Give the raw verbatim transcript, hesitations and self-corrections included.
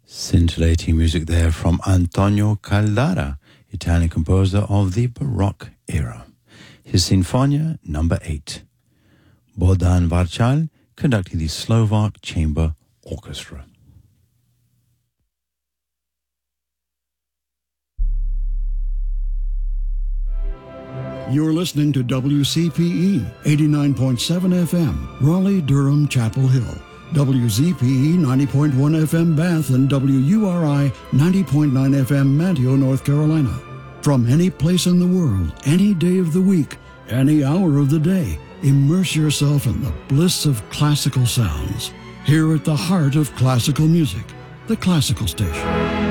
Scintillating music there from Antonio Caldara, Italian composer of the Baroque era. His Sinfonia number eight. Bohdan Varchal conducting the Slovak Chamber Orchestra. You're listening to W C P E eighty-nine point seven F M, Raleigh, Durham, Chapel Hill. W Z P E ninety point one F M Bath and W U R I ninety point nine F M Manteo, North Carolina. From any place in the world, any day of the week, any hour of the day, immerse yourself in the bliss of classical sounds. Here at the heart of classical music, the Classical Station.